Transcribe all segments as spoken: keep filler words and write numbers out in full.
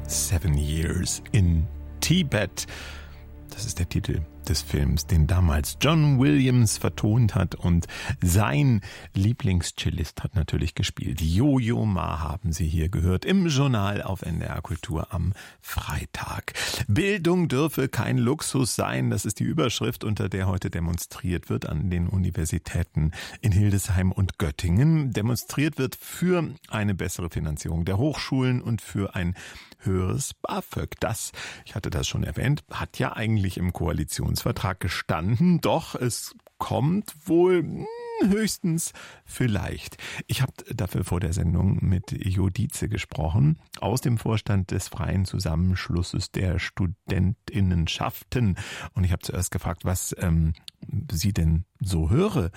Seven Years in Tibet. Das ist der Titel des Films, den damals John Williams vertont hat, und sein Lieblingschillist hat natürlich gespielt. Yo-Yo Ma haben Sie hier gehört im Journal auf N D R Kultur am Freitag. Bildung dürfe kein Luxus sein, das ist die Überschrift, unter der heute demonstriert wird an den Universitäten in Hildesheim und Göttingen. Demonstriert wird für eine bessere Finanzierung der Hochschulen und für ein höheres BAföG. Das, ich hatte das schon erwähnt, hat ja eigentlich im Koalitionsvertrag gestanden, doch es kommt wohl höchstens vielleicht. Ich habe dafür vor der Sendung mit Jo Dietze gesprochen, aus dem Vorstand des Freien Zusammenschlusses der Studentinnenschaften. Und ich habe zuerst gefragt, was ähm, sie denn so höre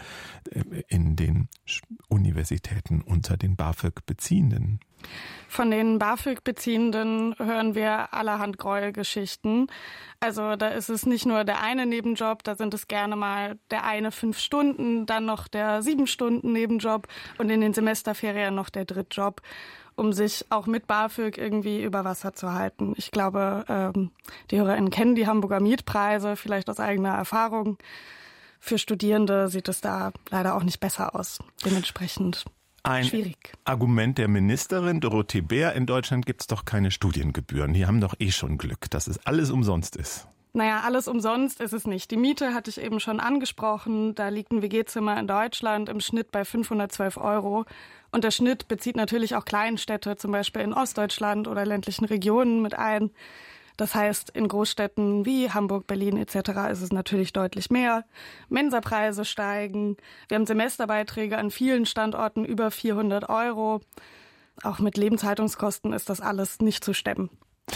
in den Universitäten unter den BAföG-Beziehenden. Von den BAföG-Beziehenden hören wir allerhand Gräuelgeschichten. Also da ist es nicht nur der eine Nebenjob, da sind es gerne mal der eine fünf Stunden, dann noch der sieben Stunden Nebenjob und in den Semesterferien noch der Drittjob, um sich auch mit BAföG irgendwie über Wasser zu halten. Ich glaube, ähm, die HörerInnen kennen die Hamburger Mietpreise, vielleicht aus eigener Erfahrung. Für Studierende sieht es da leider auch nicht besser aus. Dementsprechend Ein schwierig. Argument der Ministerin Dorothee Bär: In Deutschland gibt es doch keine Studiengebühren. Die haben doch eh schon Glück, dass es alles umsonst ist. Naja, alles umsonst ist es nicht. Die Miete hatte ich eben schon angesprochen. Da liegt ein W G-Zimmer in Deutschland im Schnitt bei fünfhundertzwölf Euro. Und der Schnitt bezieht natürlich auch Kleinstädte, zum Beispiel in Ostdeutschland oder ländlichen Regionen, mit ein. Das heißt, in Großstädten wie Hamburg, Berlin et cetera ist es natürlich deutlich mehr. Mensapreise steigen. Wir haben Semesterbeiträge an vielen Standorten über vierhundert Euro. Auch mit Lebenshaltungskosten ist das alles nicht zu stemmen.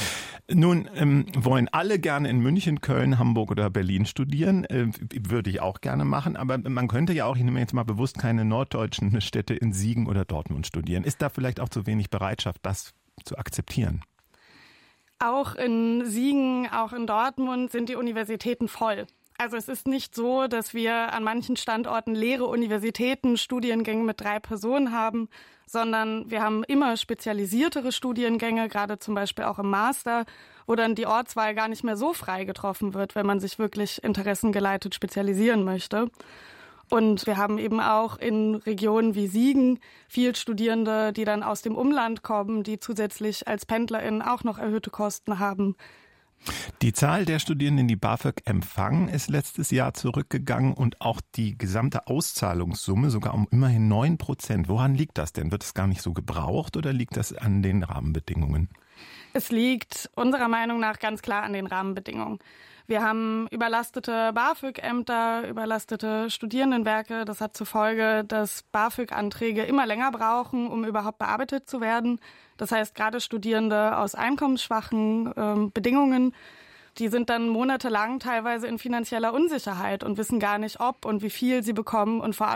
Nun ähm, wollen alle gerne in München, Köln, Hamburg oder Berlin studieren. Äh, würde ich auch gerne machen. Aber man könnte ja auch, ich nehme jetzt mal bewusst keine norddeutschen Städte, in Siegen oder Dortmund studieren. Ist da vielleicht auch zu wenig Bereitschaft, das zu akzeptieren? Auch in Siegen, auch in Dortmund sind die Universitäten voll. Also es ist nicht so, dass wir an manchen Standorten leere Universitäten, Studiengänge mit drei Personen haben, sondern wir haben immer spezialisiertere Studiengänge, gerade zum Beispiel auch im Master, wo dann die Ortswahl gar nicht mehr so frei getroffen wird, wenn man sich wirklich interessengeleitet spezialisieren möchte. Und wir haben eben auch in Regionen wie Siegen viel Studierende, die dann aus dem Umland kommen, die zusätzlich als PendlerInnen auch noch erhöhte Kosten haben. Die Zahl der Studierenden, die BAföG empfangen, ist letztes Jahr zurückgegangen und auch die gesamte Auszahlungssumme sogar um immerhin neun Prozent. Woran liegt das denn? Wird es gar nicht so gebraucht oder liegt das an den Rahmenbedingungen? Es liegt unserer Meinung nach ganz klar an den Rahmenbedingungen. Wir haben überlastete BAföG-Ämter, überlastete Studierendenwerke. Das hat zur Folge, dass BAföG-Anträge immer länger brauchen, um überhaupt bearbeitet zu werden. Das heißt, gerade Studierende aus einkommensschwachen äh, Bedingungen, die sind dann monatelang teilweise in finanzieller Unsicherheit und wissen gar nicht, ob und wie viel sie bekommen und vor allem